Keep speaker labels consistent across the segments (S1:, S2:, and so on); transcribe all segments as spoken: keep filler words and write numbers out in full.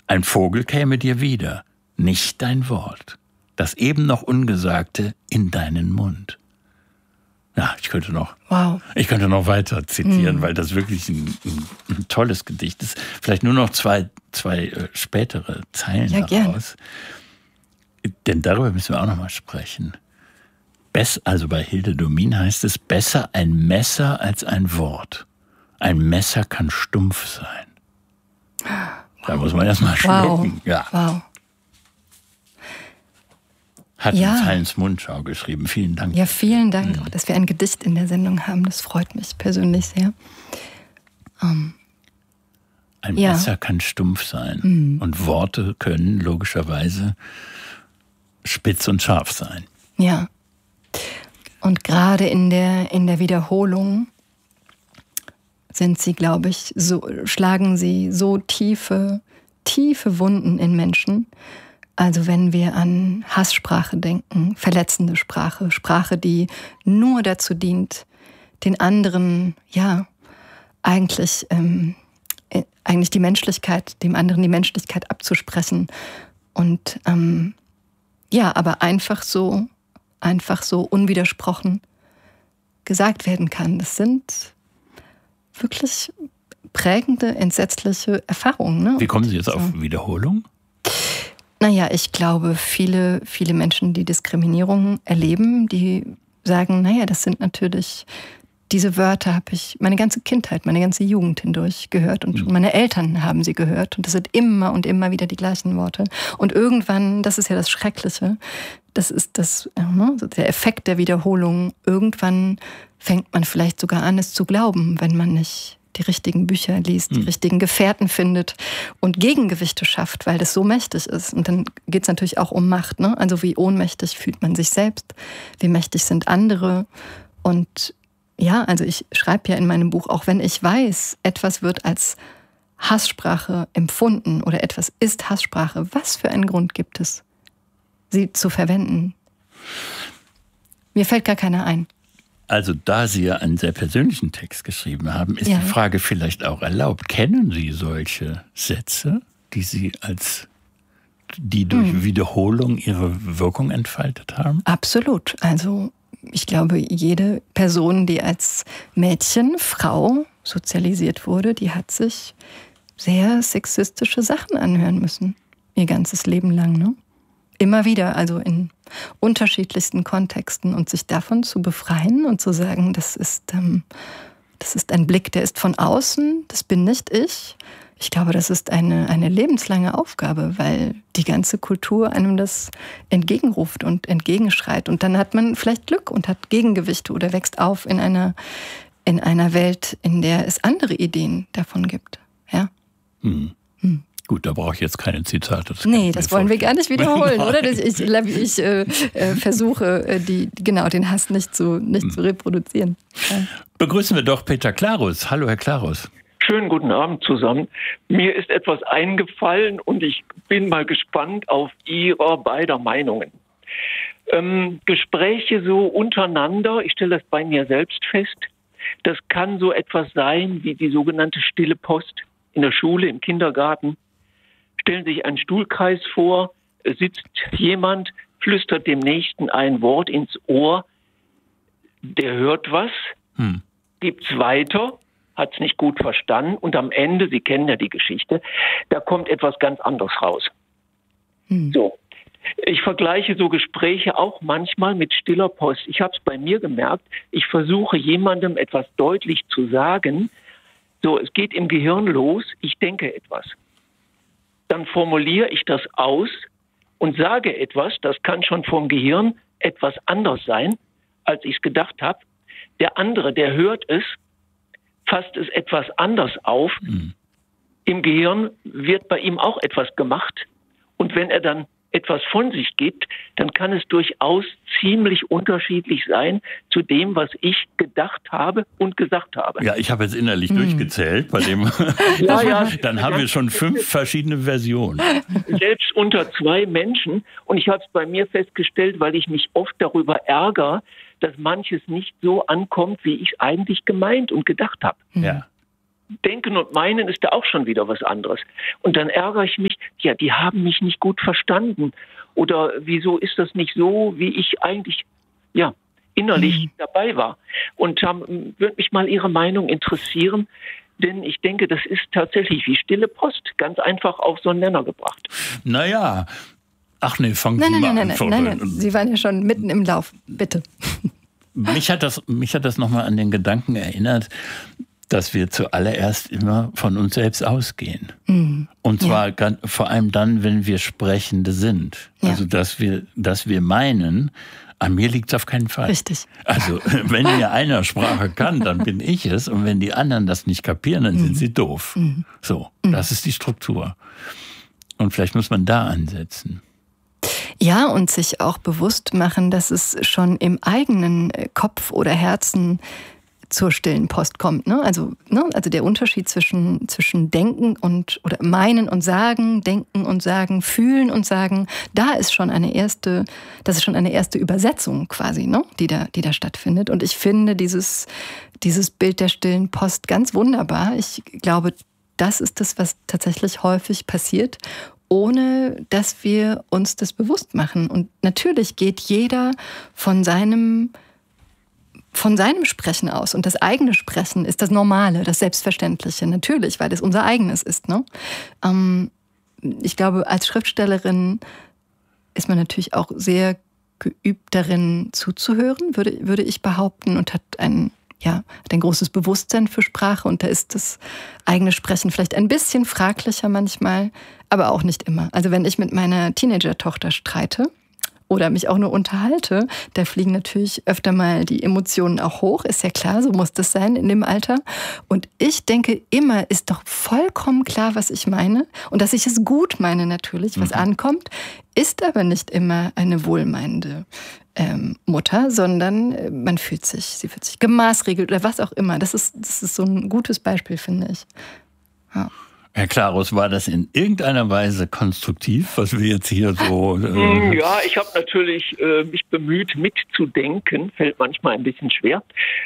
S1: Ein Vogel käme dir wieder, nicht dein Wort, das eben noch Ungesagte in deinen Mund. Ja, ich könnte noch, wow. ich könnte noch weiter zitieren, mm. weil das wirklich ein, ein, ein tolles Gedicht ist. Vielleicht nur noch zwei, zwei äh, spätere Zeilen
S2: ja,
S1: daraus. Gerne. Denn darüber müssen wir auch noch mal sprechen. Bess, also bei Hilde Domin heißt es, besser ein Messer als ein Wort. Ein Messer kann stumpf sein. Wow. Da muss man erst mal schlucken.
S2: Wow.
S1: Ja.
S2: Wow.
S1: Hat
S2: ja.
S1: uns Heinz Mundschau geschrieben. Vielen Dank.
S2: Ja, vielen Dank, mhm. dass wir ein Gedicht in der Sendung haben. Das freut mich persönlich sehr. Um,
S1: ein
S2: ja.
S1: Messer kann stumpf sein.
S2: Mhm.
S1: Und Worte können logischerweise spitz und scharf sein.
S2: Ja. Und gerade in der, in der Wiederholung sind sie, glaube ich, so, schlagen sie so tiefe, tiefe Wunden in Menschen. Also wenn wir an Hasssprache denken, verletzende Sprache, Sprache, die nur dazu dient, den anderen, ja, eigentlich, ähm, eigentlich die Menschlichkeit, dem anderen die Menschlichkeit abzusprechen. Und ähm, ja, aber einfach so, einfach so unwidersprochen gesagt werden kann. Das sind wirklich prägende, entsetzliche Erfahrungen. Ne?
S1: Wie kommen Sie jetzt
S2: so.
S1: auf Wiederholung?
S2: Naja, ich glaube, viele, viele Menschen, die Diskriminierung erleben, die sagen, naja, das sind natürlich, diese Wörter habe ich meine ganze Kindheit, meine ganze Jugend hindurch gehört und mhm. meine Eltern haben sie gehört und das sind immer und immer wieder die gleichen Worte. Und irgendwann, das ist ja das Schreckliche, das ist das, ne, der Effekt der Wiederholung, irgendwann fängt man vielleicht sogar an, es zu glauben, wenn man nicht die richtigen Bücher liest, die mhm. richtigen Gefährten findet und Gegengewichte schafft, weil das so mächtig ist. Und dann geht es natürlich auch um Macht. Ne? Also wie ohnmächtig fühlt man sich selbst, wie mächtig sind andere. Und ja, also ich schreibe ja in meinem Buch, auch wenn ich weiß, etwas wird als Hasssprache empfunden oder etwas ist Hasssprache, was für einen Grund gibt es, sie zu verwenden? Mir fällt gar keiner ein.
S1: Also da Sie ja einen sehr persönlichen Text geschrieben haben, ist
S2: ja.
S1: die Frage vielleicht auch erlaubt. Kennen Sie solche Sätze, die Sie als, die durch hm. Wiederholung ihre Wirkung entfaltet haben?
S2: Absolut. Also ich glaube, jede Person, die als Mädchen, Frau sozialisiert wurde, die hat sich sehr sexistische Sachen anhören müssen. Ihr ganzes Leben lang, ne? Immer wieder, also in unterschiedlichsten Kontexten und sich davon zu befreien und zu sagen, das ist, ähm, das ist ein Blick, der ist von außen, das bin nicht ich. Ich glaube, das ist eine, eine lebenslange Aufgabe, weil die ganze Kultur einem das entgegenruft und entgegenschreit. Und dann hat man vielleicht Glück und hat Gegengewichte oder wächst auf in einer, in einer Welt, in der es andere Ideen davon gibt. Ja.
S1: Hm. Hm. Gut, da brauche ich jetzt keine Zitate.
S2: Das nee, das wollen wir gar nicht wiederholen, oder? Ich, ich, ich äh, äh, versuche, die, genau, den Hass nicht zu, nicht hm. zu reproduzieren. Ja.
S1: Begrüßen wir doch Peter Klarus. Hallo, Herr Klarus.
S3: Schönen guten Abend zusammen. Mir ist etwas eingefallen und ich bin mal gespannt auf Ihre beider Meinungen. Ähm, Gespräche so untereinander, ich stelle das bei mir selbst fest, das kann so etwas sein wie die sogenannte stille Post in der Schule, im Kindergarten. Stellen Sie sich einen Stuhlkreis vor, es sitzt jemand, flüstert dem Nächsten ein Wort ins Ohr, der hört was, hm. gibt's weiter, hat es nicht gut verstanden und am Ende, Sie kennen ja die Geschichte, da kommt etwas ganz anderes raus. Hm. So, ich vergleiche so Gespräche auch manchmal mit stiller Post. Ich habe es bei mir gemerkt, ich versuche jemandem etwas deutlich zu sagen, so, es geht im Gehirn los, ich denke etwas. Dann formuliere ich das aus und sage etwas, das kann schon vom Gehirn etwas anders sein, als ich es gedacht habe. Der andere, der hört es, fasst es etwas anders auf. Mhm. Im Gehirn wird bei ihm auch etwas gemacht. Und wenn er dann etwas von sich gibt, dann kann es durchaus ziemlich unterschiedlich sein zu dem, was ich gedacht habe und gesagt habe.
S1: Ja, ich habe jetzt innerlich hm. durchgezählt bei dem.
S3: ja, ja,
S1: dann haben wir schon fünf verschiedene Versionen.
S3: Selbst unter zwei Menschen. Und ich habe es bei mir festgestellt, weil ich mich oft darüber ärgere, dass manches nicht so ankommt, wie ich es eigentlich gemeint und gedacht habe.
S1: Ja.
S3: Denken und Meinen ist da auch schon wieder was anderes. Und dann ärgere ich mich, ja, die haben mich nicht gut verstanden. Oder wieso ist das nicht so, wie ich eigentlich, ja, innerlich mhm. dabei war? Und ähm, würde mich mal Ihre Meinung interessieren, denn ich denke, das ist tatsächlich wie stille Post, ganz einfach auf so einen Nenner gebracht.
S1: Naja, ach nee, fangen Sie
S2: nein,
S1: mal
S2: nein,
S1: an.
S2: Nein, nein, nein, nein, Sie waren ja schon mitten im Lauf, bitte.
S1: Mich hat das, mich hat das nochmal an den Gedanken erinnert, dass wir zuallererst immer von uns selbst ausgehen. Mhm. Und zwar ja. ganz, vor allem dann, wenn wir Sprechende sind. Ja. Also, dass wir, dass wir meinen, an mir liegt es auf keinen Fall.
S2: Richtig.
S1: Also, wenn mir einer Sprache kann, dann bin ich es. Und wenn die anderen das nicht kapieren, dann mhm. sind sie doof. Mhm. So, mhm. das ist die Struktur. Und vielleicht muss man da ansetzen.
S2: Ja, und sich auch bewusst machen, dass es schon im eigenen Kopf oder Herzen zur stillen Post kommt. Ne? Also, ne? also der Unterschied zwischen, zwischen Denken und oder Meinen und Sagen, Denken und Sagen, Fühlen und Sagen, da ist schon eine erste, das ist schon eine erste Übersetzung quasi, ne? die da, die da stattfindet. Und ich finde dieses, dieses Bild der stillen Post ganz wunderbar. Ich glaube, das ist das, was tatsächlich häufig passiert, ohne dass wir uns das bewusst machen. Und natürlich geht jeder von seinem von seinem Sprechen aus. Und das eigene Sprechen ist das Normale, das Selbstverständliche. Natürlich, weil es unser eigenes ist. Ne? Ähm, ich glaube, als Schriftstellerin ist man natürlich auch sehr geübt darin zuzuhören, würde, würde ich behaupten, und hat ein, ja, hat ein großes Bewusstsein für Sprache. Und da ist das eigene Sprechen vielleicht ein bisschen fraglicher manchmal, aber auch nicht immer. Also wenn ich mit meiner Teenager-Tochter streite, oder mich auch nur unterhalte, da fliegen natürlich öfter mal die Emotionen auch hoch. Ist ja klar, so muss das sein in dem Alter. Und ich denke immer, ist doch vollkommen klar, was ich meine. Und dass ich es gut meine natürlich, was mhm. ankommt, ist aber nicht immer eine wohlmeinende ähm, Mutter, sondern äh, man fühlt sich, sie fühlt sich gemaßregelt oder was auch immer. Das ist, das ist so ein gutes Beispiel, finde ich. Ja.
S1: Herr Klarus, war das in irgendeiner Weise konstruktiv, was wir jetzt hier so... Äh
S3: ja, ich habe natürlich äh, mich bemüht, mitzudenken. Fällt manchmal ein bisschen schwer.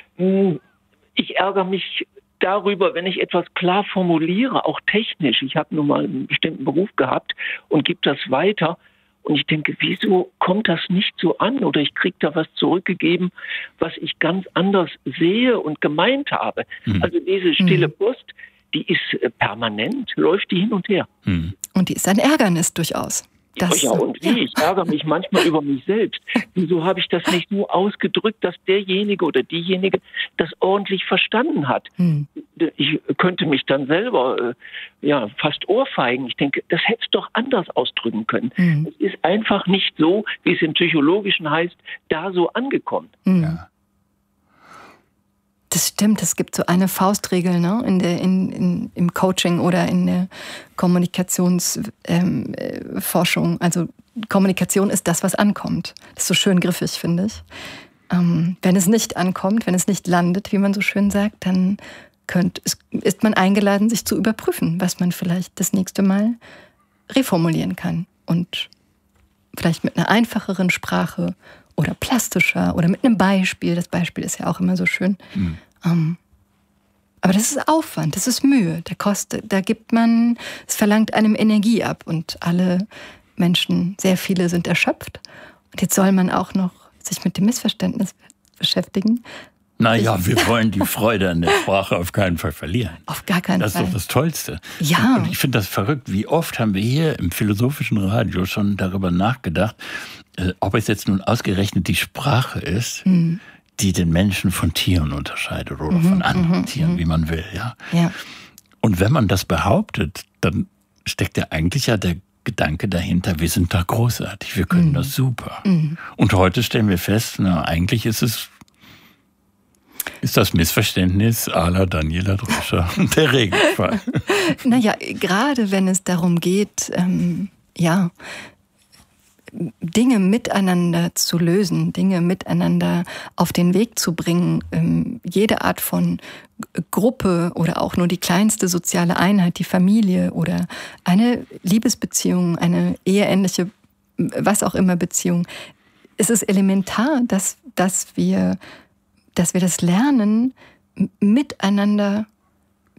S3: Ich ärgere mich darüber, wenn ich etwas klar formuliere, auch technisch. Ich habe nun mal einen bestimmten Beruf gehabt und gebe das weiter. Und ich denke, wieso kommt das nicht so an? Oder ich kriege da was zurückgegeben, was ich ganz anders sehe und gemeint habe. Mhm. Also diese stille Post, die ist permanent, läuft die hin und her.
S2: Und die ist ein Ärgernis durchaus. Das,
S3: ja, und wie? Ja. Ich ärgere mich manchmal über mich selbst. Wieso habe ich das nicht nur ausgedrückt, dass derjenige oder diejenige das ordentlich verstanden hat? Hm. Ich könnte mich dann selber äh, ja, fast ohrfeigen. Ich denke, das hätte es doch anders ausdrücken können. Hm. Es ist einfach nicht so, wie es im Psychologischen heißt, da so angekommen.
S2: Hm. Ja. Das stimmt, es gibt so eine Faustregel, ne, in der, in, in, im Coaching oder in der Kommunikationsforschung. Ähm, also Kommunikation ist das, was ankommt. Das ist so schön griffig, finde ich. Ähm, wenn es nicht ankommt, wenn es nicht landet, wie man so schön sagt, dann könnt, ist man eingeladen, sich zu überprüfen, was man vielleicht das nächste Mal reformulieren kann. Und vielleicht mit einer einfacheren Sprache oder plastischer oder mit einem Beispiel. Das Beispiel ist ja auch immer so schön. Mhm. Um, aber das ist Aufwand, das ist Mühe. Da kostet, da gibt man, es verlangt einem Energie ab. Und alle Menschen, sehr viele sind erschöpft. Und jetzt soll man auch noch sich mit dem Missverständnis beschäftigen.
S1: Naja, wir wollen die Freude an der Sprache auf keinen Fall verlieren.
S2: Auf gar keinen Fall.
S1: Das ist doch das Tollste.
S2: Ja.
S1: Und ich finde das verrückt. Wie oft haben wir hier im Philosophischen Radio schon darüber nachgedacht, ob es jetzt nun ausgerechnet die Sprache ist, mhm. die den Menschen von Tieren unterscheidet oder mhm, von anderen mhm, Tieren, wie man will. Ja?
S2: Ja.
S1: Und wenn man das behauptet, dann steckt ja eigentlich ja der Gedanke dahinter, wir sind da großartig, wir können mhm. das super. Mhm. Und heute stellen wir fest, na, eigentlich ist es ist das Missverständnis à la Daniela Dröscher der Regelfall.
S2: Naja, gerade wenn es darum geht, ähm, ja, Dinge miteinander zu lösen, Dinge miteinander auf den Weg zu bringen, ähm, jede Art von Gruppe oder auch nur die kleinste soziale Einheit, die Familie oder eine Liebesbeziehung, eine eheähnliche, was auch immer Beziehung, es ist elementar, dass, dass wir dass wir das lernen, miteinander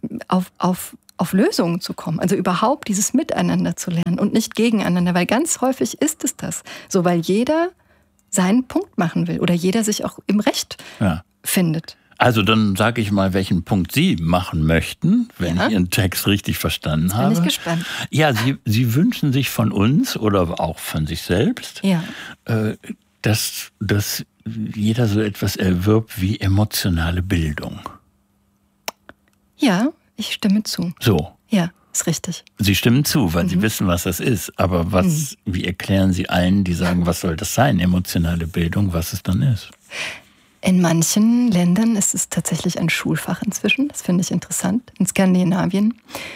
S2: auf, auf, auf Lösungen zu kommen. Also überhaupt dieses Miteinander zu lernen und nicht gegeneinander, weil ganz häufig ist es das. So, weil jeder seinen Punkt machen will oder jeder sich auch im Recht ja. findet.
S1: Also dann sage ich mal, welchen Punkt Sie machen möchten, wenn ja. ich Ihren Text richtig verstanden
S2: Jetzt
S1: habe.
S2: Bin ich gespannt.
S1: Ja, Sie, Sie wünschen sich von uns oder auch von sich selbst,
S2: ja.
S1: äh, dass, dass jeder so etwas erwirbt wie emotionale Bildung.
S2: Ja, ich stimme zu.
S1: So.
S2: Ja, ist richtig.
S1: Sie stimmen zu, weil mhm. Sie wissen, was das ist. Aber was, mhm. wie erklären Sie allen, die sagen, was soll das sein, emotionale Bildung, was es dann ist?
S2: In manchen Ländern ist es tatsächlich ein Schulfach inzwischen. Das finde ich interessant. In Skandinavien.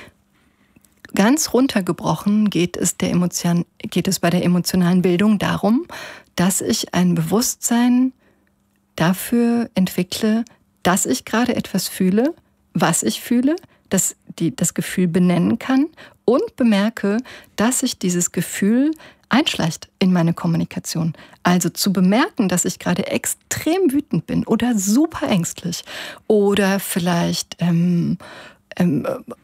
S2: Ganz runtergebrochen geht es, der Emotion, geht es bei der emotionalen Bildung darum, dass ich ein Bewusstsein dafür entwickle, dass ich gerade etwas fühle, was ich fühle, dass die, das Gefühl benennen kann und bemerke, dass sich dieses Gefühl einschleicht in meine Kommunikation. Also zu bemerken, dass ich gerade extrem wütend bin oder super ängstlich oder vielleicht ähm, ähm,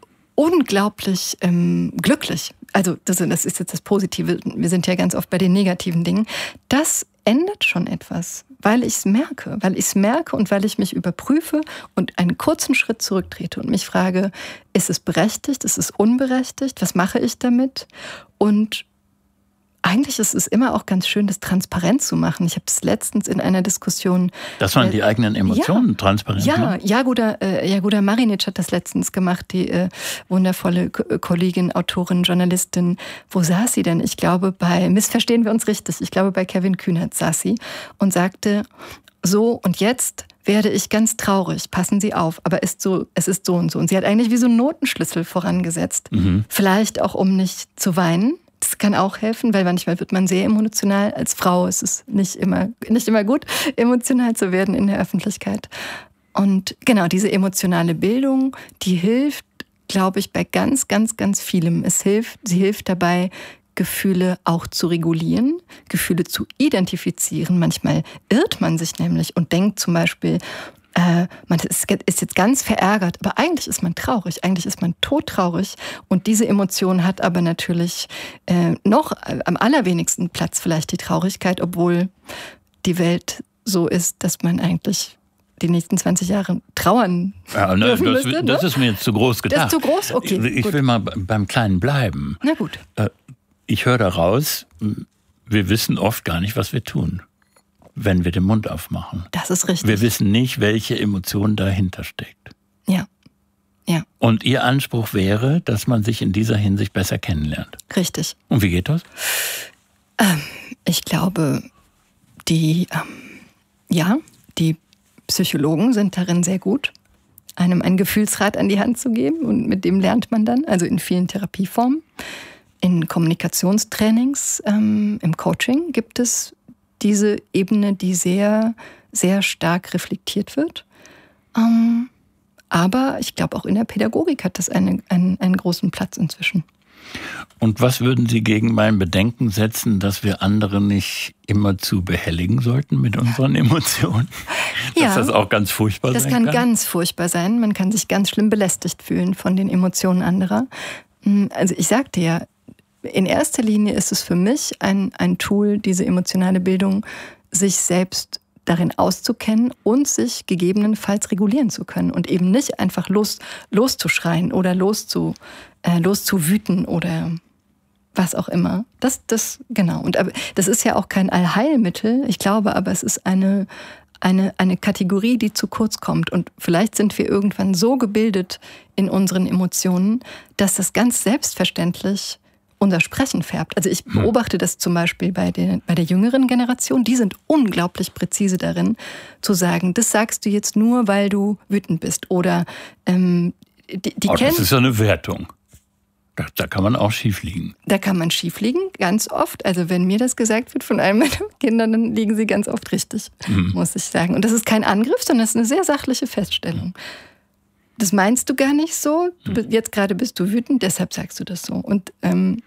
S2: unglaublich ähm, glücklich. Also das, das ist jetzt das Positive. Wir sind ja ganz oft bei den negativen Dingen. Das ändert schon etwas, weil ich es merke, weil ich es merke und weil ich mich überprüfe und einen kurzen Schritt zurücktrete und mich frage, ist es berechtigt, ist es unberechtigt, was mache ich damit? Und eigentlich ist es immer auch ganz schön, das transparent zu machen. Ich habe es letztens in einer Diskussion...
S1: Dass man äh, die eigenen Emotionen ja, transparent
S2: ja,
S1: macht?
S2: Ja, Jagoda, äh, Jagoda Marinic hat das letztens gemacht, die äh, wundervolle K- Kollegin, Autorin, Journalistin. Wo saß sie denn? Ich glaube bei, missverstehen wir uns richtig, ich glaube bei Kevin Kühnert saß sie und sagte, so und jetzt werde ich ganz traurig, passen Sie auf, aber ist so, es ist so und so. Und sie hat eigentlich wie so einen Notenschlüssel vorangesetzt. Mhm. Vielleicht auch, um nicht zu weinen. Das kann auch helfen, weil manchmal wird man sehr emotional. Als Frau ist es nicht immer, nicht immer gut, emotional zu werden in der Öffentlichkeit. Und genau, diese emotionale Bildung, die hilft, glaube ich, bei ganz, ganz, ganz vielem. Es hilft, sie hilft dabei, Gefühle auch zu regulieren, Gefühle zu identifizieren. Manchmal irrt man sich nämlich und denkt zum Beispiel, Äh, man ist, ist jetzt ganz verärgert, aber eigentlich ist man traurig, eigentlich ist man todtraurig und diese Emotion hat aber natürlich äh, noch äh, am allerwenigsten Platz vielleicht die Traurigkeit, obwohl die Welt so ist, dass man eigentlich die nächsten zwanzig Jahre trauern
S1: ja, ne,
S2: dürfen
S1: das,
S2: müsste.
S1: Das
S2: ne?
S1: ist mir jetzt zu groß gedacht.
S2: Das ist zu groß? Okay,
S1: Ich, ich will mal beim Kleinen bleiben.
S2: Na gut.
S1: Äh, ich höre daraus, wir wissen oft gar nicht, was wir tun, wenn wir den Mund aufmachen.
S2: Das ist richtig.
S1: Wir wissen nicht, welche Emotion dahinter steckt.
S2: Ja, ja.
S1: Und Ihr Anspruch wäre, dass man sich in dieser Hinsicht besser kennenlernt.
S2: Richtig.
S1: Und wie geht das?
S2: Ähm, ich glaube, die, ähm, ja, die Psychologen sind darin sehr gut, einem ein Gefühlsrad an die Hand zu geben und mit dem lernt man dann, also in vielen Therapieformen. In Kommunikationstrainings, ähm, im Coaching gibt es diese Ebene, die sehr, sehr stark reflektiert wird. Ähm, aber ich glaube, auch in der Pädagogik hat das eine, einen, einen großen Platz inzwischen.
S1: Und was würden Sie gegen mein Bedenken setzen, dass wir andere nicht immer zu behelligen sollten mit unseren Emotionen? Dass
S2: ja,
S1: das auch ganz furchtbar sein kann?
S2: Das kann ganz furchtbar sein. Man kann sich ganz schlimm belästigt fühlen von den Emotionen anderer. Also ich sagte ja, in erster Linie ist es für mich ein, ein Tool, diese emotionale Bildung, sich selbst darin auszukennen und sich gegebenenfalls regulieren zu können und eben nicht einfach los, loszuschreien oder loszu, äh, loszuwüten oder was auch immer. Das, das, genau. Und aber, das ist ja auch kein Allheilmittel. Ich glaube aber, es ist eine, eine, eine Kategorie, die zu kurz kommt. Und vielleicht sind wir irgendwann so gebildet in unseren Emotionen, dass das ganz selbstverständlich unser Sprechen färbt. Also ich beobachte das zum Beispiel bei der, bei der jüngeren Generation. Die sind unglaublich präzise darin, zu sagen, das sagst du jetzt nur, weil du wütend bist. Oder ähm, die, die
S1: oh,
S2: kennen...
S1: Das ist ja eine Wertung. Da, da kann man auch schief liegen.
S2: Da kann man schief liegen, ganz oft. Also wenn mir das gesagt wird von einem meiner Kinder, dann liegen sie ganz oft richtig, mhm. muss ich sagen. Und das ist kein Angriff, sondern das ist eine sehr sachliche Feststellung. Das meinst du gar nicht so. Du, jetzt gerade bist du wütend, deshalb sagst du das so. Und ähm,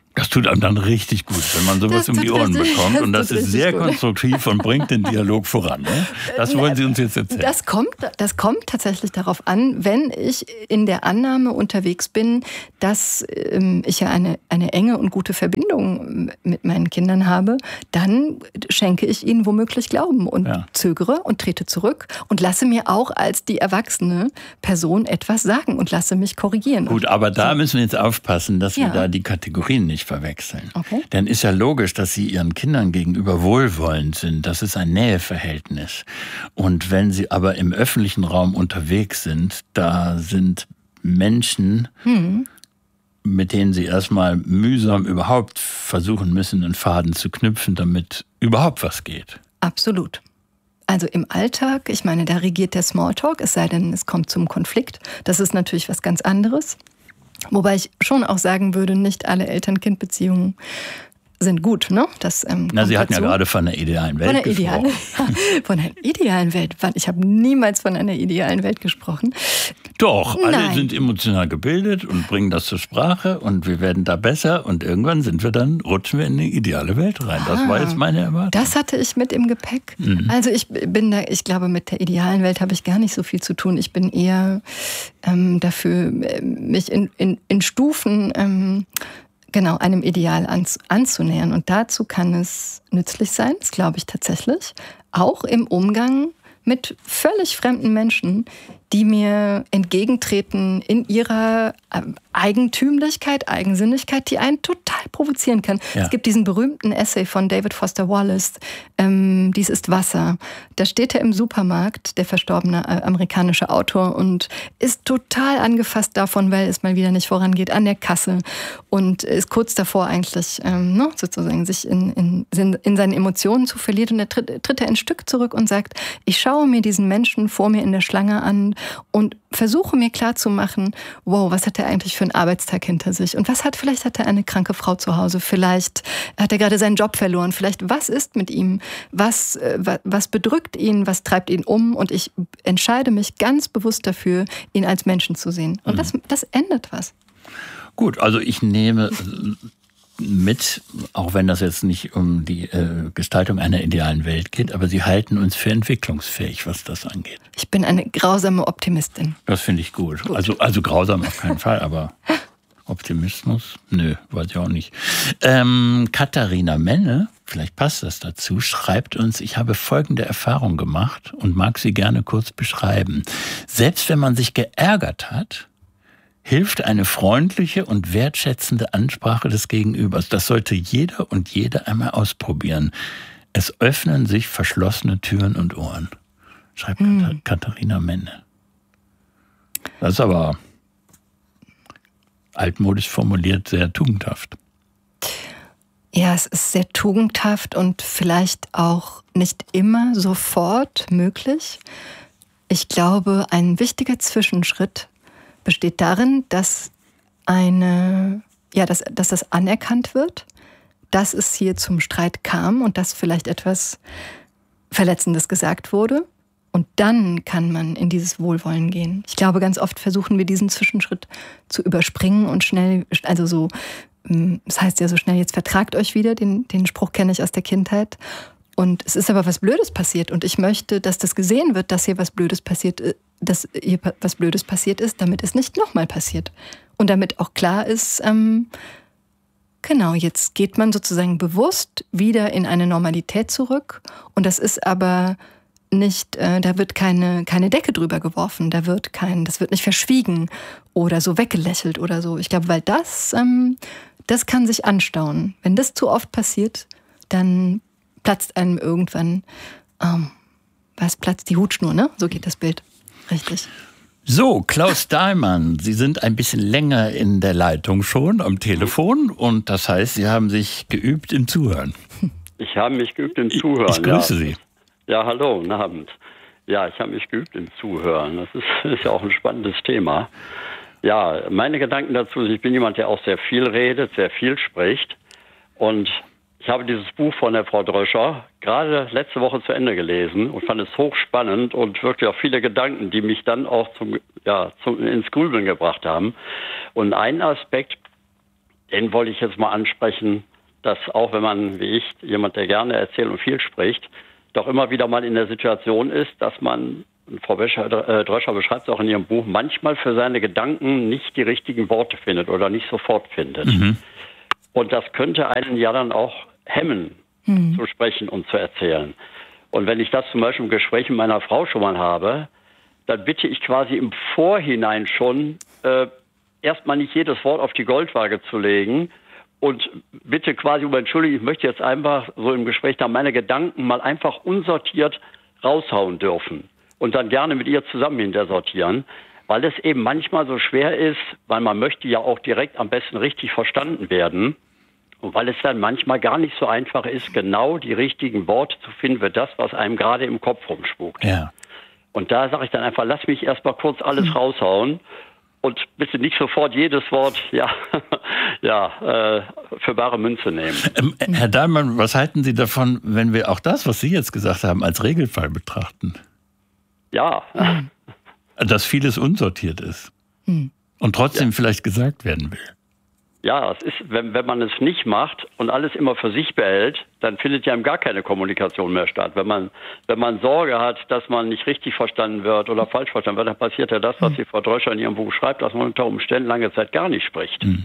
S1: Das tut einem dann richtig gut, wenn man sowas
S2: Das
S1: um die
S2: tut
S1: Ohren
S2: richtig-
S1: bekommt.
S2: das
S1: Und das
S2: tut
S1: ist
S2: richtig
S1: sehr
S2: gut.
S1: konstruktiv und bringt den Dialog voran. Ne? Das wollen Sie uns jetzt erzählen.
S2: Das kommt, das kommt tatsächlich darauf an, wenn ich in der Annahme unterwegs bin, dass ähm, ich ja eine, eine enge und gute Verbindung mit meinen Kindern habe, dann schenke ich ihnen womöglich Glauben und
S1: Ja.
S2: zögere und trete zurück und lasse mir auch als die erwachsene Person etwas sagen und lasse mich korrigieren.
S1: Gut, aber da müssen wir jetzt aufpassen, dass wir
S2: Ja.
S1: da die Kategorien nicht verwechseln.
S2: Okay.
S1: Denn ist ja logisch, dass Sie Ihren Kindern gegenüber wohlwollend sind. Das ist ein Näheverhältnis. Und wenn Sie aber im öffentlichen Raum unterwegs sind, da sind Menschen,
S2: Hm.
S1: mit denen Sie erstmal mühsam überhaupt versuchen müssen, einen Faden zu knüpfen, damit überhaupt was geht.
S2: Absolut. Also im Alltag, ich meine, da regiert der Smalltalk, es sei denn, es kommt zum Konflikt. Das ist natürlich was ganz anderes. Wobei ich schon auch sagen würde, nicht alle Eltern-Kind-Beziehungen sind gut, ne? Das, ähm,
S1: Na, Sie
S2: kommt
S1: hatten ja
S2: dazu.
S1: gerade von einer idealen Welt
S2: Von einer
S1: gesprochen.
S2: idealen, von einer idealen Welt. Ich habe niemals von einer idealen Welt gesprochen.
S1: Doch, alle
S2: Nein.
S1: sind emotional gebildet und bringen das zur Sprache und wir werden da besser und irgendwann sind wir dann, rutschen wir in eine ideale Welt rein. Das war jetzt meine Erwartung.
S2: Das hatte ich mit im Gepäck.
S1: Mhm.
S2: Also ich bin da, ich glaube, mit der idealen Welt habe ich gar nicht so viel zu tun. Ich bin eher ähm, dafür, äh, mich in, in, in Stufen ähm, genau einem Ideal anz, anzunähern. Und dazu kann es nützlich sein, das glaube ich tatsächlich, auch im Umgang mit völlig fremden Menschen, die mir entgegentreten in ihrer ähm, Eigentümlichkeit, Eigensinnigkeit, die einen total provozieren kann.
S1: Ja.
S2: Es gibt diesen berühmten Essay von David Foster Wallace, ähm, Dies ist Wasser. Da steht er im Supermarkt, der verstorbene äh, amerikanische Autor, und ist total angefasst davon, weil es mal wieder nicht vorangeht an der Kasse und ist kurz davor eigentlich ähm, ne, sozusagen sich in, in, in seinen Emotionen zu verlieren. Und da tritt, tritt er ein Stück zurück und sagt, ich schaue mir diesen Menschen vor mir in der Schlange an und versuche mir klarzumachen, wow, was hat er eigentlich für einen Arbeitstag hinter sich? Und was hat, vielleicht hat er eine kranke Frau zu Hause, vielleicht hat er gerade seinen Job verloren, vielleicht was ist mit ihm, was, äh, was bedrückt ihn, was treibt ihn um? Und ich entscheide mich ganz bewusst dafür, ihn als Menschen zu sehen. Und mhm. das, das ändert was.
S1: Gut, also ich nehme mit, auch wenn das jetzt nicht um die äh, Gestaltung einer idealen Welt geht, aber Sie halten uns für entwicklungsfähig, was das angeht.
S2: Ich bin eine grausame Optimistin.
S1: Das finde ich gut. gut. Also, also grausam auf keinen Fall, aber Optimismus? Nö, weiß ich auch nicht. Ähm, Katharina Menne, vielleicht passt das dazu, schreibt uns, ich habe folgende Erfahrung gemacht und mag sie gerne kurz beschreiben. Selbst wenn man sich geärgert hat, hilft eine freundliche und wertschätzende Ansprache des Gegenübers. Das sollte jeder und jede einmal ausprobieren. Es öffnen sich verschlossene Türen und Ohren, schreibt hm. Katharina Menne. Das ist aber altmodisch formuliert sehr tugendhaft.
S2: Ja, es ist sehr tugendhaft und vielleicht auch nicht immer sofort möglich. Ich glaube, ein wichtiger Zwischenschritt besteht darin, dass eine, ja, dass, dass das anerkannt wird, dass es hier zum Streit kam und dass vielleicht etwas Verletzendes gesagt wurde. Und dann kann man in dieses Wohlwollen gehen. Ich glaube, ganz oft versuchen wir diesen Zwischenschritt zu überspringen und schnell, also so, das heißt ja so schnell, jetzt vertragt euch wieder, den, den Spruch kenne ich aus der Kindheit. Und es ist aber was Blödes passiert und ich möchte, dass das gesehen wird, dass hier was Blödes passiert ist, dass hier was Blödes passiert ist, damit es nicht nochmal passiert. Und damit auch klar ist, ähm, genau, jetzt geht man sozusagen bewusst wieder in eine Normalität zurück. Und das ist aber nicht, äh, da wird keine, keine Decke drüber geworfen, da wird kein, das wird nicht verschwiegen oder so weggelächelt oder so. Ich glaube, weil das, ähm, das kann sich anstauen. Wenn das zu oft passiert, dann platzt einem irgendwann, ähm, was platzt? Die Hutschnur, ne? So geht das Bild. Richtig.
S1: So, Klaus Dahlmann, Sie sind ein bisschen länger in der Leitung schon, am Telefon. Und das heißt, Sie haben sich geübt im Zuhören.
S4: Ich habe mich geübt im Zuhören.
S1: Ich, ich grüße
S4: ja.
S1: Sie.
S4: Ja, hallo, guten Abend. Ja, ich habe mich geübt im Zuhören. Das ist, ist ja auch ein spannendes Thema. Ja, meine Gedanken dazu, ich bin jemand, der auch sehr viel redet, sehr viel spricht. Und ich habe dieses Buch von der Frau Dröscher gerade letzte Woche zu Ende gelesen und fand es hochspannend und wirklich auch viele Gedanken, die mich dann auch zum, ja, zum, ins Grübeln gebracht haben. Und ein Aspekt, den wollte ich jetzt mal ansprechen, dass auch wenn man, wie ich, jemand, der gerne erzählt und viel spricht, doch immer wieder mal in der Situation ist, dass man, Frau Dröscher beschreibt es auch in ihrem Buch, manchmal für seine Gedanken nicht die richtigen Worte findet oder nicht sofort findet. Mhm. Und das könnte einen ja dann auch hemmen, mhm. zu sprechen und zu erzählen. Und wenn ich das zum Beispiel im Gespräch mit meiner Frau schon mal habe, dann bitte ich quasi im Vorhinein schon, äh, erstmal nicht jedes Wort auf die Goldwaage zu legen und bitte quasi um Entschuldigung, ich möchte jetzt einfach so im Gespräch da meine Gedanken mal einfach unsortiert raushauen dürfen und dann gerne mit ihr zusammen hintersortieren, weil es eben manchmal so schwer ist, weil man möchte ja auch direkt am besten richtig verstanden werden und weil es dann manchmal gar nicht so einfach ist, genau die richtigen Worte zu finden für das, was einem gerade im Kopf rumspukt.
S1: Ja.
S4: Und da sage ich dann einfach, lass mich erst mal kurz alles hm. raushauen und bitte nicht sofort jedes Wort ja, ja, äh, für bare Münze nehmen.
S1: Ähm, Herr Dahlmann, was halten Sie davon, wenn wir auch das, was Sie jetzt gesagt haben, als Regelfall betrachten?
S4: Ja.
S1: Hm. Dass vieles unsortiert ist hm. und trotzdem ja. vielleicht gesagt werden will.
S4: Ja, es ist, wenn, wenn man es nicht macht und alles immer für sich behält, dann findet ja gar keine Kommunikation mehr statt. Wenn man, wenn man Sorge hat, dass man nicht richtig verstanden wird oder falsch verstanden wird, dann passiert ja das, was die Frau Dröscher in ihrem Buch schreibt, dass man unter Umständen lange Zeit gar nicht spricht. Mhm.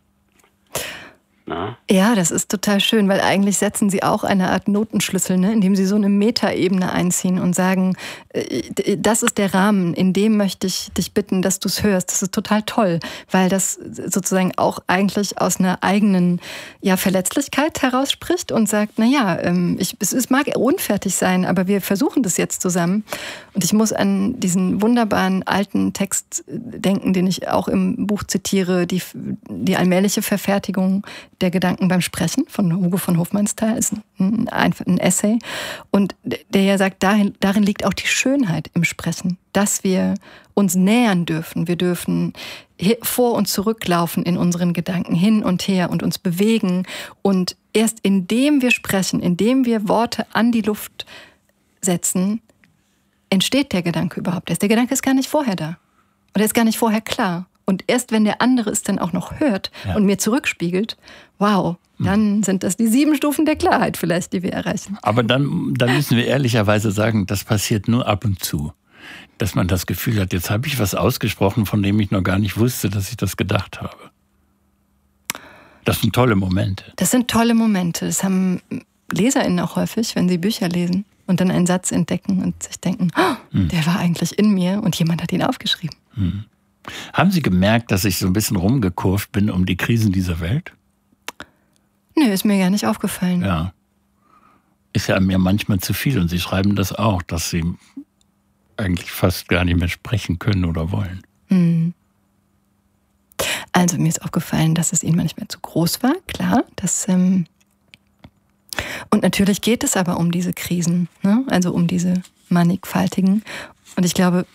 S2: Na? Ja, das ist total schön, weil eigentlich setzen Sie auch eine Art Notenschlüssel, ne, indem Sie so eine Metaebene einziehen und sagen, das ist der Rahmen, in dem möchte ich dich bitten, dass du es hörst. Das ist total toll, weil das sozusagen auch eigentlich aus einer eigenen ja, Verletzlichkeit herausspricht und sagt, na ja, ich, es, es mag unfertig sein, aber wir versuchen das jetzt zusammen. Und ich muss an diesen wunderbaren alten Text denken, den ich auch im Buch zitiere, die, die allmähliche Verfertigung der Gedanken beim Sprechen von Hugo von Hofmannsthal, ist ein, ein, ein Essay. Und der ja sagt, darin, darin liegt auch die Schönheit im Sprechen, dass wir uns nähern dürfen. Wir dürfen vor und zurücklaufen in unseren Gedanken, hin und her und uns bewegen. Und erst indem wir sprechen, indem wir Worte an die Luft setzen, entsteht der Gedanke überhaupt erst. Der Gedanke ist gar nicht vorher da. Und er ist gar nicht vorher klar. Und erst wenn der andere es dann auch noch hört ja. und mir zurückspiegelt, wow, dann sind das die sieben Stufen der Klarheit vielleicht, die wir erreichen.
S1: Aber dann, dann müssen wir ehrlicherweise sagen, das passiert nur ab und zu. Dass man das Gefühl hat, jetzt habe ich was ausgesprochen, von dem ich noch gar nicht wusste, dass ich das gedacht habe. Das sind tolle Momente.
S2: Das sind tolle Momente. Das haben LeserInnen auch häufig, wenn sie Bücher lesen und dann einen Satz entdecken und sich denken, oh, hm. der war eigentlich in mir und jemand hat ihn aufgeschrieben.
S1: Hm. Haben Sie gemerkt, dass ich so ein bisschen rumgekurvt bin um die Krisen dieser Welt?
S2: Nö, ist mir gar nicht aufgefallen.
S1: Ja. Ist ja mir manchmal zu viel und Sie schreiben das auch, dass Sie eigentlich fast gar nicht mehr sprechen können oder wollen.
S2: Hm. Also mir ist aufgefallen, dass es Ihnen manchmal zu groß war, klar. Das, ähm und natürlich geht es aber um diese Krisen, ne? Also um diese mannigfaltigen. Und ich glaube,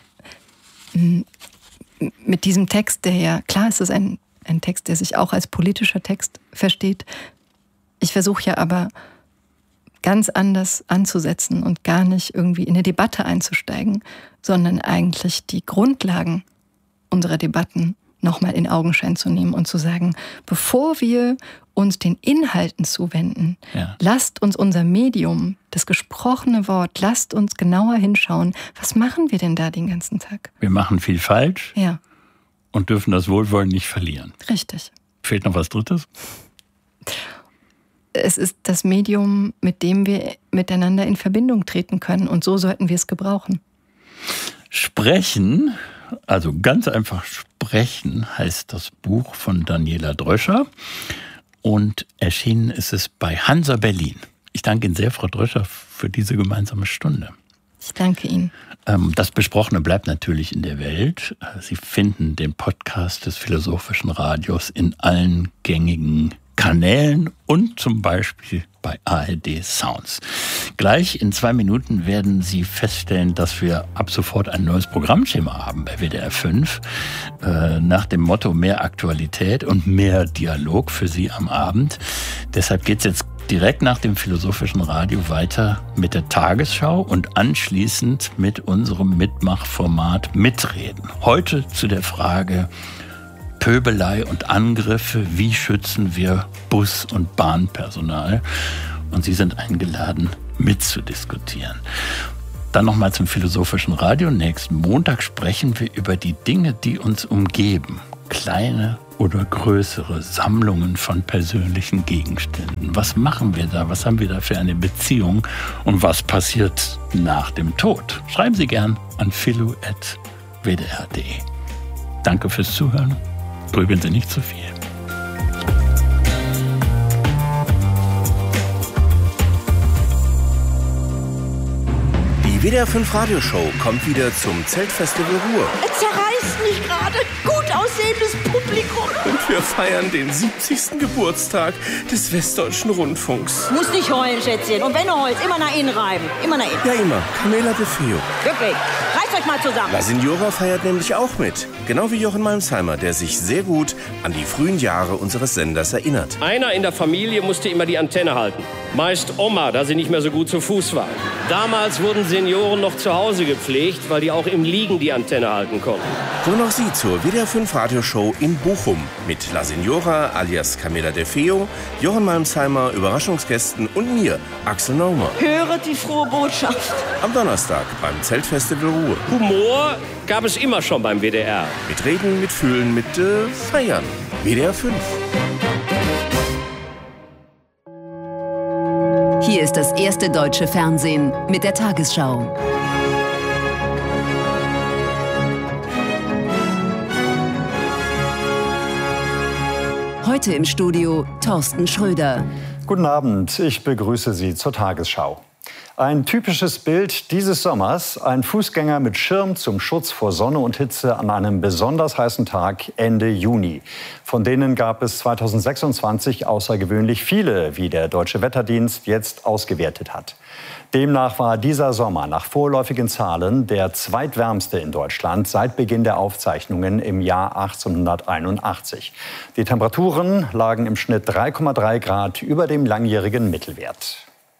S2: mit diesem Text, der ja, klar, es ist ein, ein Text, der sich auch als politischer Text versteht. Ich versuche ja aber ganz anders anzusetzen und gar nicht irgendwie in eine Debatte einzusteigen, sondern eigentlich die Grundlagen unserer Debatten nochmal in Augenschein zu nehmen und zu sagen, bevor wir uns den Inhalten zuwenden, ja. lasst uns unser Medium, das gesprochene Wort, lasst uns genauer hinschauen, was machen wir denn da den ganzen Tag?
S1: Wir machen viel falsch
S2: ja.
S1: und dürfen das Wohlwollen nicht verlieren.
S2: Richtig.
S1: Fehlt noch was Drittes?
S2: Es ist das Medium, mit dem wir miteinander in Verbindung treten können und so sollten wir es gebrauchen.
S1: Sprechen, also ganz einfach sprechen, heißt das Buch von Daniela Dröscher. Und erschienen ist es bei Hansa Berlin. Ich danke Ihnen sehr, Frau Dröscher, für diese gemeinsame Stunde.
S2: Ich danke Ihnen.
S1: Das Besprochene bleibt natürlich in der Welt. Sie finden den Podcast des Philosophischen Radios in allen gängigen Kanälen und zum Beispiel bei A R D Sounds. Gleich in zwei Minuten werden Sie feststellen, dass wir ab sofort ein neues Programmschema haben bei W D R fünf. Äh, nach dem Motto mehr Aktualität und mehr Dialog für Sie am Abend. Deshalb geht es jetzt direkt nach dem Philosophischen Radio weiter mit der Tagesschau und anschließend mit unserem Mitmachformat Mitreden. Heute zu der Frage, Pöbelei und Angriffe. Wie schützen wir Bus- und Bahnpersonal? Und Sie sind eingeladen, mitzudiskutieren. Dann nochmal zum Philosophischen Radio. Nächsten Montag sprechen wir über die Dinge, die uns umgeben. Kleine oder größere Sammlungen von persönlichen Gegenständen. Was machen wir da? Was haben wir da für eine Beziehung? Und was passiert nach dem Tod? Schreiben Sie gern an philo at w d r punkt d e. Danke fürs Zuhören. Grübeln Sie nicht zu viel.
S5: Die W D R fünf Radioshow kommt wieder zum Zeltfestival Ruhr.
S6: Es zerreißt mich gerade. Gut aussehendes Publikum.
S5: Und wir feiern den siebzigsten Geburtstag des Westdeutschen Rundfunks.
S6: Muss nicht heulen, Schätzchen. Und wenn du heulst, immer nach innen reiben. Immer nach innen.
S5: Ja, immer. Camela de Feo.
S6: Wirklich. Reißt euch mal zusammen.
S5: La Signora feiert nämlich auch mit. Genau wie Jochen Malmsheimer, der sich sehr gut an die frühen Jahre unseres Senders erinnert.
S7: Einer in der Familie musste immer die Antenne halten. Meist Oma, da sie nicht mehr so gut zu Fuß war. Damals wurden Senioren noch zu Hause gepflegt, weil die auch im Liegen die Antenne halten konnten.
S5: Kommen auch Sie zur W D R fünf Radioshow in Bochum mit La Signora alias Camela de Feo, Jochen Malmsheimer, Überraschungsgästen und mir, Axel Naumer.
S6: Höret die frohe Botschaft.
S5: Am Donnerstag beim Zeltfestival Ruhr.
S7: Humor gab es immer schon beim W D R.
S5: Mit Reden, mit Fühlen, mit äh, Feiern. W D R fünf.
S8: Hier ist das erste deutsche Fernsehen mit der Tagesschau. Heute im Studio Thorsten Schröder.
S9: Guten Abend, ich begrüße Sie zur Tagesschau. Ein typisches Bild dieses Sommers, ein Fußgänger mit Schirm zum Schutz vor Sonne und Hitze an einem besonders heißen Tag Ende Juni. Von denen gab es zweitausendsechsundzwanzig außergewöhnlich viele, wie der Deutsche Wetterdienst jetzt ausgewertet hat. Demnach war dieser Sommer nach vorläufigen Zahlen der zweitwärmste in Deutschland seit Beginn der Aufzeichnungen im Jahr achtzehnhunderteinundachtzig. Die Temperaturen lagen im Schnitt drei Komma drei Grad über dem langjährigen Mittelwert.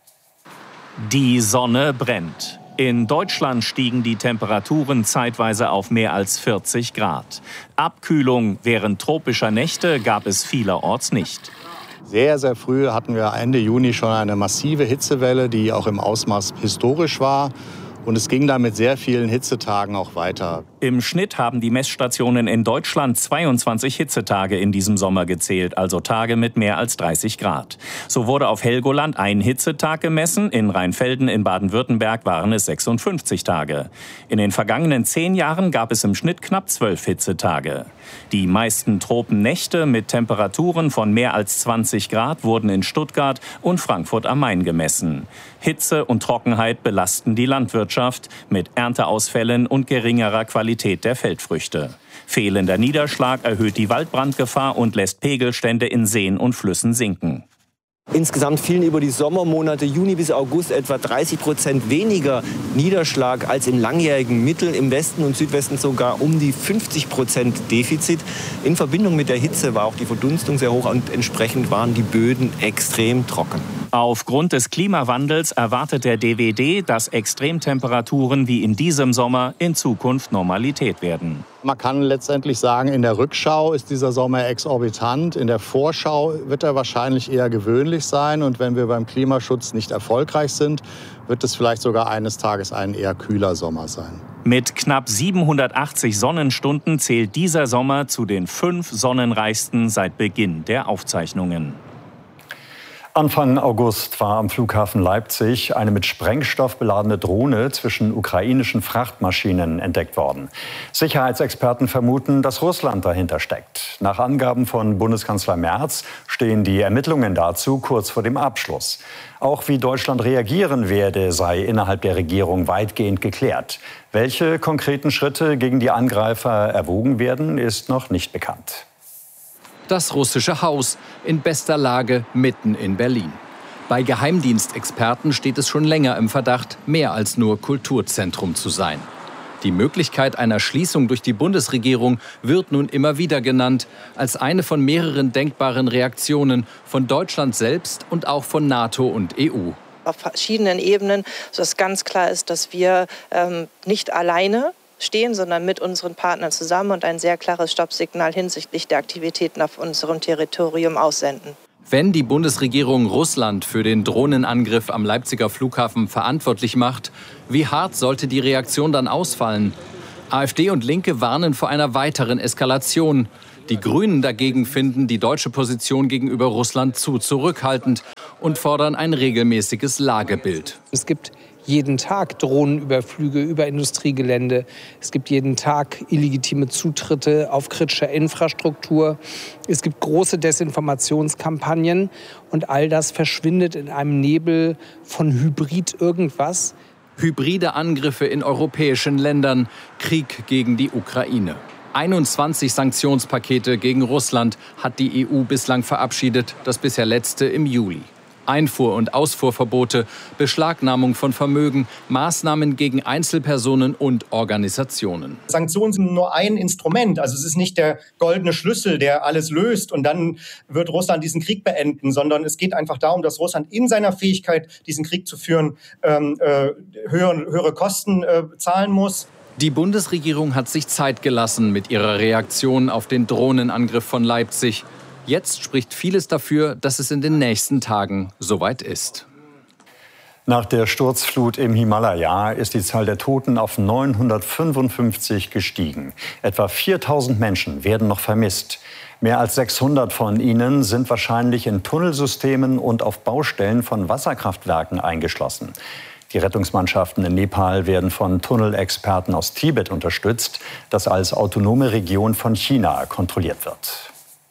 S10: Die Sonne brennt. In Deutschland stiegen die Temperaturen zeitweise auf mehr als vierzig Grad. Abkühlung während tropischer Nächte gab es vielerorts nicht.
S11: Sehr, sehr früh hatten wir Ende Juni schon eine massive Hitzewelle, die auch im Ausmaß historisch war. Und es ging dann mit sehr vielen Hitzetagen auch weiter.
S10: Im Schnitt haben die Messstationen in Deutschland zweiundzwanzig Hitzetage in diesem Sommer gezählt, also Tage mit mehr als dreißig Grad. So wurde auf Helgoland ein Hitzetag gemessen, in Rheinfelden in Baden-Württemberg waren es sechsundfünfzig Tage. In den vergangenen zehn Jahren gab es im Schnitt knapp zwölf Hitzetage. Die meisten Tropennächte mit Temperaturen von mehr als zwanzig Grad wurden in Stuttgart und Frankfurt am Main gemessen. Hitze und Trockenheit belasten die Landwirtschaft mit Ernteausfällen und geringerer Qualität der Feldfrüchte. Fehlender Niederschlag erhöht die Waldbrandgefahr und lässt Pegelstände in Seen und Flüssen sinken.
S12: Insgesamt fielen über die Sommermonate Juni bis August etwa dreißig Prozent weniger Niederschlag als im langjährigen Mittel. Im Westen und Südwesten sogar um die fünfzig Prozent Defizit. In Verbindung mit der Hitze war auch die Verdunstung sehr hoch und entsprechend waren die Böden extrem trocken.
S10: Aufgrund des Klimawandels erwartet der D W D, dass Extremtemperaturen wie in diesem Sommer in Zukunft Normalität werden.
S11: Man kann letztendlich sagen, in der Rückschau ist dieser Sommer exorbitant. In der Vorschau wird er wahrscheinlich eher gewöhnlich sein. Und wenn wir beim Klimaschutz nicht erfolgreich sind, wird es vielleicht sogar eines Tages ein eher kühler Sommer sein.
S10: Mit knapp siebenhundertachtzig Sonnenstunden zählt dieser Sommer zu den fünf sonnenreichsten seit Beginn der Aufzeichnungen.
S9: Anfang August war am Flughafen Leipzig eine mit Sprengstoff beladene Drohne zwischen ukrainischen Frachtmaschinen entdeckt worden. Sicherheitsexperten vermuten, dass Russland dahinter steckt. Nach Angaben von Bundeskanzler Merz stehen die Ermittlungen dazu kurz vor dem Abschluss. Auch wie Deutschland reagieren werde, sei innerhalb der Regierung weitgehend geklärt. Welche konkreten Schritte gegen die Angreifer erwogen werden, ist noch nicht bekannt.
S13: Das russische Haus in bester Lage mitten in Berlin. Bei Geheimdienstexperten steht es schon länger im Verdacht, mehr als nur Kulturzentrum zu sein. Die Möglichkeit einer Schließung durch die Bundesregierung wird nun immer wieder genannt, als eine von mehreren denkbaren Reaktionen von Deutschland selbst und auch von NATO und E U.
S14: Auf verschiedenen Ebenen, sodass ganz klar ist, dass wir ähm, nicht alleine stehen, sondern mit unseren Partnern zusammen und ein sehr klares Stoppsignal hinsichtlich der Aktivitäten auf unserem Territorium aussenden.
S13: Wenn die Bundesregierung Russland für den Drohnenangriff am Leipziger Flughafen verantwortlich macht, wie hart sollte die Reaktion dann ausfallen? AfD und Linke warnen vor einer weiteren Eskalation. Die Grünen dagegen finden die deutsche Position gegenüber Russland zu zurückhaltend und fordern ein regelmäßiges Lagebild.
S15: Es gibt jeden Tag Drohnenüberflüge über Industriegelände. Es gibt jeden Tag illegitime Zutritte auf kritischer Infrastruktur. Es gibt große Desinformationskampagnen und all das verschwindet in einem Nebel von Hybrid irgendwas.
S13: Hybride Angriffe in europäischen Ländern, Krieg gegen die Ukraine. einundzwanzig Sanktionspakete gegen Russland hat die E U bislang verabschiedet, das bisher letzte im Juli. Einfuhr- und Ausfuhrverbote, Beschlagnahmung von Vermögen, Maßnahmen gegen Einzelpersonen und Organisationen.
S16: Sanktionen sind nur ein Instrument. Also es ist nicht der goldene Schlüssel, der alles löst und dann wird Russland diesen Krieg beenden, sondern es geht einfach darum, dass Russland in seiner Fähigkeit, diesen Krieg zu führen, ähm, äh, höhere, höhere Kosten äh, zahlen muss.
S13: Die Bundesregierung hat sich Zeit gelassen mit ihrer Reaktion auf den Drohnenangriff von Leipzig. Jetzt spricht vieles dafür, dass es in den nächsten Tagen soweit ist.
S9: Nach der Sturzflut im Himalaya ist die Zahl der Toten auf neunhundertfünfundfünfzig gestiegen. Etwa viertausend Menschen werden noch vermisst. Mehr als sechshundert von ihnen sind wahrscheinlich in Tunnelsystemen und auf Baustellen von Wasserkraftwerken eingeschlossen. Die Rettungsmannschaften in Nepal werden von Tunnelexperten aus Tibet unterstützt, das als autonome Region von China kontrolliert wird.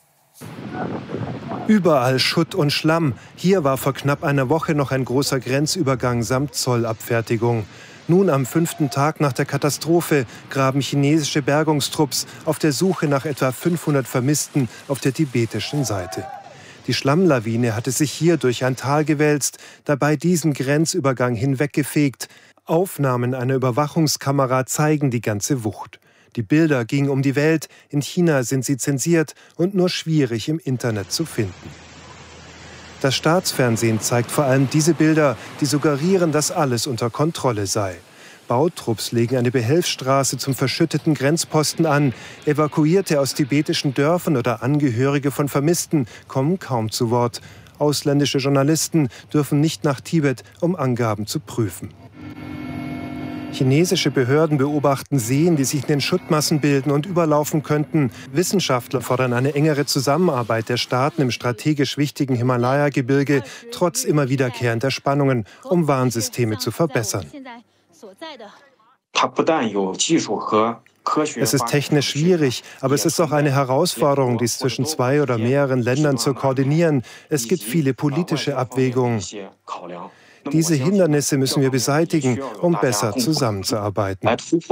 S17: Überall Schutt und Schlamm. Hier war vor knapp einer Woche noch ein großer Grenzübergang samt Zollabfertigung. Nun am fünften Tag nach der Katastrophe graben chinesische Bergungstrupps auf der Suche nach etwa fünfhundert Vermissten auf der tibetischen Seite. Die Schlammlawine hatte sich hier durch ein Tal gewälzt, dabei diesen Grenzübergang hinweggefegt. Aufnahmen einer Überwachungskamera zeigen die ganze Wucht. Die Bilder gingen um die Welt, in China sind sie zensiert und nur schwierig im Internet zu finden. Das Staatsfernsehen zeigt vor allem diese Bilder, die suggerieren, dass alles unter Kontrolle sei. Bautrupps legen eine Behelfsstraße zum verschütteten Grenzposten an. Evakuierte aus tibetischen Dörfern oder Angehörige von Vermissten kommen kaum zu Wort. Ausländische Journalisten dürfen nicht nach Tibet, um Angaben zu prüfen. Chinesische Behörden beobachten Seen, die sich in den Schuttmassen bilden und überlaufen könnten. Wissenschaftler fordern eine engere Zusammenarbeit der Staaten im strategisch wichtigen Himalaya-Gebirge, trotz immer wiederkehrender Spannungen, um Warnsysteme zu verbessern. Es ist technisch schwierig, aber es ist auch eine Herausforderung, dies zwischen zwei oder mehreren Ländern zu koordinieren. Es gibt viele politische Abwägungen. Diese Hindernisse müssen wir beseitigen, um besser zusammenzuarbeiten.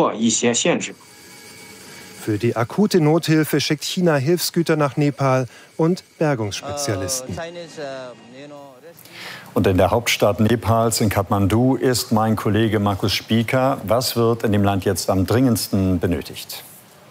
S17: Für die akute Nothilfe schickt China Hilfsgüter nach Nepal und Bergungsspezialisten.
S9: Und in der Hauptstadt Nepals, in Kathmandu, ist mein Kollege Markus Spieker. Was wird in dem Land jetzt am dringendsten benötigt?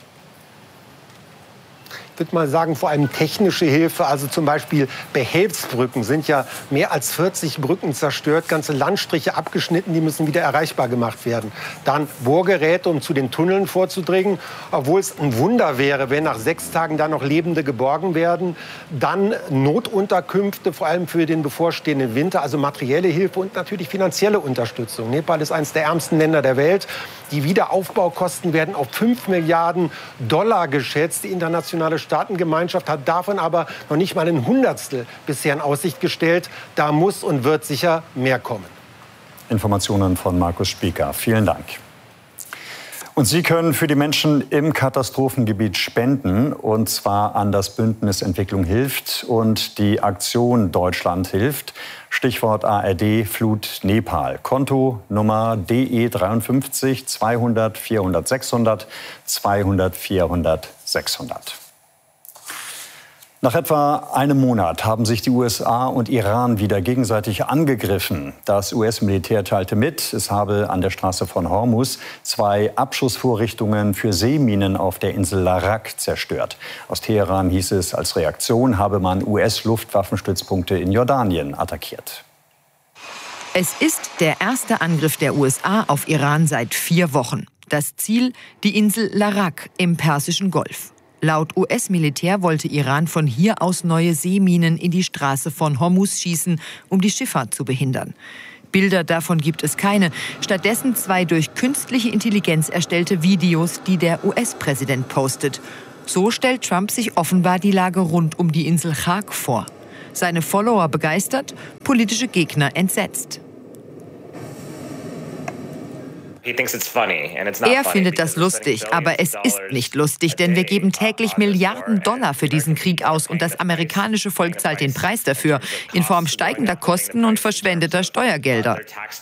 S18: Ich würde mal sagen, vor allem technische Hilfe, also zum Beispiel Behelfsbrücken, sind ja mehr als vierzig Brücken zerstört, ganze Landstriche abgeschnitten, die müssen wieder erreichbar gemacht werden. Dann Bohrgeräte, um zu den Tunneln vorzudringen, obwohl es ein Wunder wäre, wenn nach sechs Tagen da noch Lebende geborgen werden. Dann Notunterkünfte, vor allem für den bevorstehenden Winter, also materielle Hilfe und natürlich finanzielle Unterstützung. Nepal ist eines der ärmsten Länder der Welt. Die Wiederaufbaukosten werden auf fünf Milliarden Dollar geschätzt. Die internationale Staatengemeinschaft hat davon aber noch nicht mal ein Hundertstel bisher in Aussicht gestellt. Da muss und wird sicher mehr kommen.
S9: Informationen von Markus Spieker. Vielen Dank. Und Sie können für die Menschen im Katastrophengebiet spenden, und zwar an das Bündnis Entwicklung hilft und die Aktion Deutschland hilft. Stichwort A R D Flut Nepal. Konto Nummer D E dreiundfünfzig zweihundert vierhundert sechshundert zweihundert vierhundert sechshundert. Nach etwa einem Monat haben sich die U S A und Iran wieder gegenseitig angegriffen. Das U S-Militär teilte mit, es habe an der Straße von Hormuz zwei Abschussvorrichtungen für Seeminen auf der Insel Larak zerstört. Aus Teheran hieß es, als Reaktion habe man U S-Luftwaffenstützpunkte in Jordanien attackiert.
S19: Es ist der erste Angriff der U S A auf Iran seit vier Wochen. Das Ziel, die Insel Larak im Persischen Golf. Laut U S-Militär wollte Iran von hier aus neue Seeminen in die Straße von Hormuz schießen, um die Schifffahrt zu behindern. Bilder davon gibt es keine. Stattdessen zwei durch künstliche Intelligenz erstellte Videos, die der U S-Präsident postet. So stellt Trump sich offenbar die Lage rund um die Insel Chag vor. Seine Follower begeistert, politische Gegner entsetzt. Er findet das lustig, aber es ist nicht lustig, denn wir geben täglich Milliarden Dollar für diesen Krieg aus und das amerikanische Volk zahlt den Preis dafür in Form steigender Kosten und verschwendeter Steuergelder.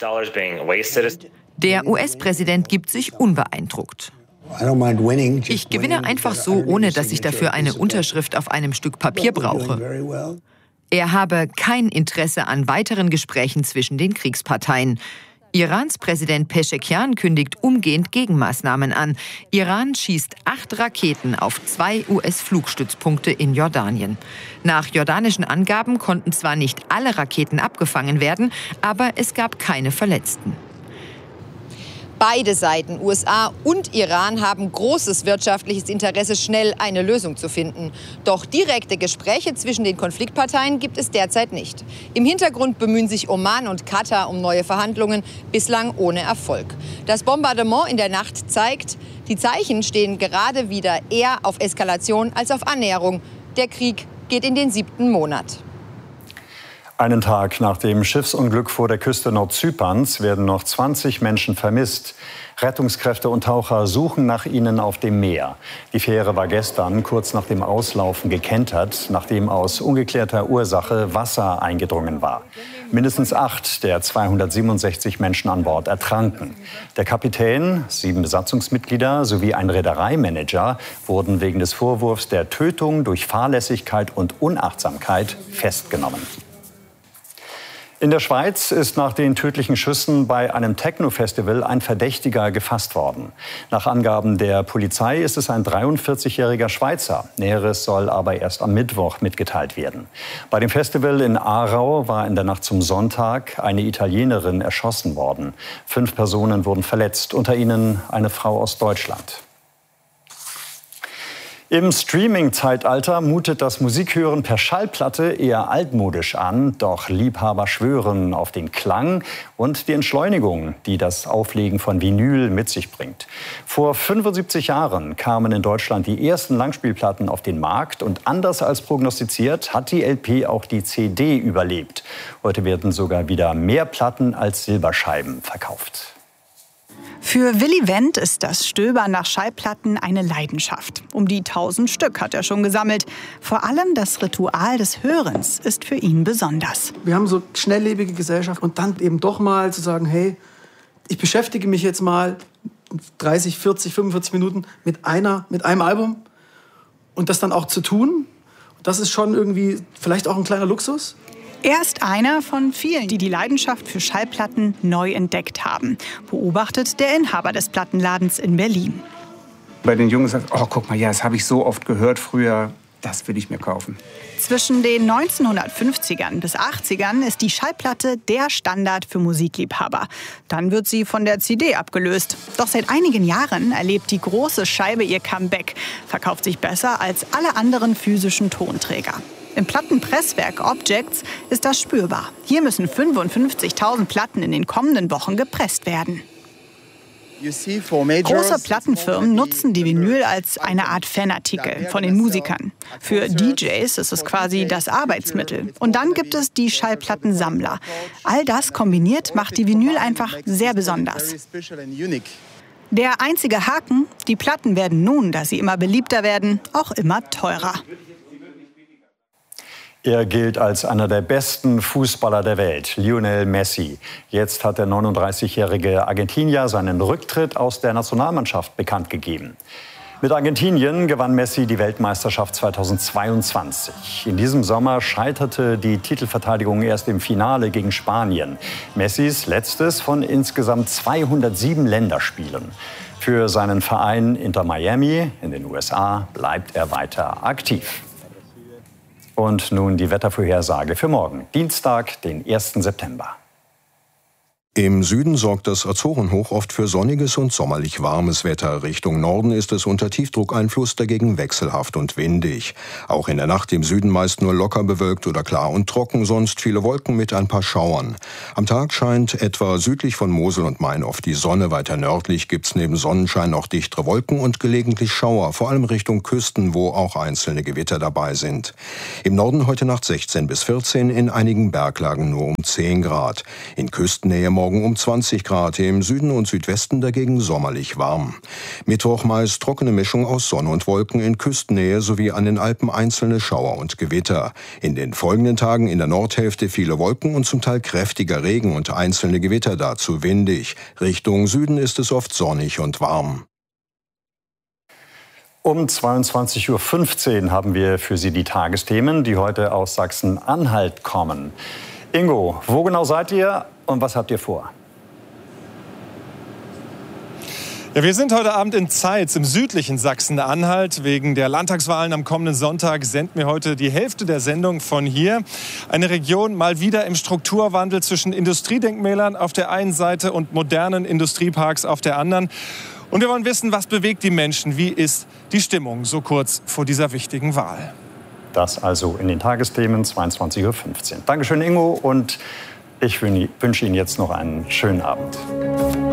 S19: Der U S-Präsident gibt sich unbeeindruckt. Ich gewinne einfach so, ohne dass ich dafür eine Unterschrift auf einem Stück Papier brauche. Er habe kein Interesse an weiteren Gesprächen zwischen den Kriegsparteien. Irans Präsident Peschekian kündigt umgehend Gegenmaßnahmen an. Iran schießt acht Raketen auf zwei U S-Flugstützpunkte in Jordanien. Nach jordanischen Angaben konnten zwar nicht alle Raketen abgefangen werden, aber es gab keine Verletzten.
S20: Beide Seiten, U S A und Iran, haben großes wirtschaftliches Interesse, schnell eine Lösung zu finden. Doch direkte Gespräche zwischen den Konfliktparteien gibt es derzeit nicht. Im Hintergrund bemühen sich Oman und Katar um neue Verhandlungen, bislang ohne Erfolg. Das Bombardement in der Nacht zeigt, die Zeichen stehen gerade wieder eher auf Eskalation als auf Annäherung. Der Krieg geht in den siebten Monat.
S9: Einen Tag nach dem Schiffsunglück vor der Küste Nordzyperns werden noch zwanzig Menschen vermisst. Rettungskräfte und Taucher suchen nach ihnen auf dem Meer. Die Fähre war gestern kurz nach dem Auslaufen gekentert, nachdem aus ungeklärter Ursache Wasser eingedrungen war. Mindestens acht der zweihundertsiebenundsechzig Menschen an Bord ertranken. Der Kapitän, sieben Besatzungsmitglieder sowie ein Reedereimanager wurden wegen des Vorwurfs der Tötung durch Fahrlässigkeit und Unachtsamkeit festgenommen. In der Schweiz ist nach den tödlichen Schüssen bei einem Techno-Festival ein Verdächtiger gefasst worden. Nach Angaben der Polizei ist es ein dreiundvierzigjähriger Schweizer. Näheres soll aber erst am Mittwoch mitgeteilt werden. Bei dem Festival in Aarau war in der Nacht zum Sonntag eine Italienerin erschossen worden. Fünf Personen wurden verletzt, unter ihnen eine Frau aus Deutschland. Im Streaming-Zeitalter mutet das Musikhören per Schallplatte eher altmodisch an. Doch Liebhaber schwören auf den Klang und die Entschleunigung, die das Auflegen von Vinyl mit sich bringt. Vor fünfundsiebzig Jahren kamen in Deutschland die ersten Langspielplatten auf den Markt. Und anders als prognostiziert hat die L P auch die C D überlebt. Heute werden sogar wieder mehr Platten als Silberscheiben verkauft.
S21: Für Willy Wendt ist das Stöbern nach Schallplatten eine Leidenschaft. Um die tausend Stück hat er schon gesammelt. Vor allem das Ritual des Hörens ist für ihn besonders.
S22: Wir haben so schnelllebige Gesellschaft und dann eben doch mal zu sagen, hey, ich beschäftige mich jetzt mal dreißig, vierzig, fünfundvierzig Minuten mit einer, mit einem Album und das dann auch zu tun. Das ist schon irgendwie vielleicht auch ein kleiner Luxus.
S21: Er ist einer von vielen, die die Leidenschaft für Schallplatten neu entdeckt haben, beobachtet der Inhaber des Plattenladens in Berlin.
S23: Bei den Jungen sagt, oh, guck mal, ja, das habe ich so oft gehört früher, das will ich mir kaufen.
S21: Zwischen den neunzehnhundertfünfzigern bis achtzigern ist die Schallplatte der Standard für Musikliebhaber. Dann wird sie von der C D abgelöst. Doch seit einigen Jahren erlebt die große Scheibe ihr Comeback, verkauft sich besser als alle anderen physischen Tonträger. Im Plattenpresswerk Objects ist das spürbar. Hier müssen fünfundfünfzigtausend Platten in den kommenden Wochen gepresst werden. Große Plattenfirmen nutzen die Vinyl als eine Art Fanartikel von den Musikern. Für D Js ist es quasi das Arbeitsmittel. Und dann gibt es die Schallplattensammler. All das kombiniert macht die Vinyl einfach sehr besonders. Der einzige Haken: Die Platten werden nun, da sie immer beliebter werden, auch immer teurer.
S9: Er gilt als einer der besten Fußballer der Welt, Lionel Messi. Jetzt hat der neununddreißigjährige Argentinier seinen Rücktritt aus der Nationalmannschaft bekannt gegeben. Mit Argentinien gewann Messi die Weltmeisterschaft zweitausendzweiundzwanzig. In diesem Sommer scheiterte die Titelverteidigung erst im Finale gegen Spanien. Messis letztes von insgesamt zweihundertsieben Länderspielen. Für seinen Verein Inter Miami in den U S A bleibt er weiter aktiv. Und nun die Wettervorhersage für morgen, Dienstag, den ersten September.
S2: Im Süden sorgt das Azorenhoch oft für sonniges und sommerlich warmes Wetter. Richtung Norden ist es unter Tiefdruckeinfluss dagegen wechselhaft und windig. Auch in der Nacht im Süden meist nur locker bewölkt oder klar und trocken, sonst viele Wolken mit ein paar Schauern. Am Tag scheint etwa südlich von Mosel und Main oft die Sonne. Weiter nördlich gibt's neben Sonnenschein auch dichtere Wolken und gelegentlich Schauer, vor allem Richtung Küsten, wo auch einzelne Gewitter dabei sind. Im Norden heute Nacht sechzehn bis vierzehn, in einigen Berglagen nur um zehn Grad. In Küstennähe morgen um zwanzig Grad, im Süden und Südwesten dagegen sommerlich warm. Mittwoch meist trockene Mischung aus Sonne und Wolken, in Küstennähe sowie an den Alpen einzelne Schauer und Gewitter. In den folgenden Tagen in der Nordhälfte viele Wolken und zum Teil kräftiger Regen und einzelne Gewitter, dazu windig. Richtung Süden ist es oft sonnig und warm.
S9: Um zweiundzwanzig Uhr fünfzehn haben wir für Sie die Tagesthemen, die heute aus Sachsen-Anhalt kommen. Ingo, wo genau seid ihr und was habt ihr vor?
S3: Ja, wir sind heute Abend in Zeitz im südlichen Sachsen-Anhalt. Wegen der Landtagswahlen am kommenden Sonntag senden wir heute die Hälfte der Sendung von hier. Eine Region mal wieder im Strukturwandel zwischen Industriedenkmälern auf der einen Seite und modernen Industrieparks auf der anderen. Und wir wollen wissen, was bewegt die Menschen? Wie ist die Stimmung so kurz vor dieser wichtigen Wahl?
S9: Das also in den Tagesthemen, zweiundzwanzig Uhr fünfzehn. Dankeschön, Ingo, und ich wünsche Ihnen jetzt noch einen schönen Abend.